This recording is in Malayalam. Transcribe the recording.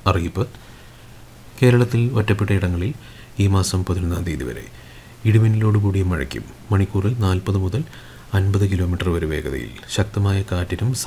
അറിയിപ്പ്. കേരളത്തിൽ ഒറ്റപ്പെട്ടയിടങ്ങളിൽ ഈ മാസം 11-ാം തീയതി വരെ ഇടിമിന്നലോടുകൂടിയ മഴയ്ക്കും മണിക്കൂറിൽ 40 മുതൽ 50 കിലോമീറ്റർ വരെ വേഗതയിൽ ശക്തമായ കാറ്റിനും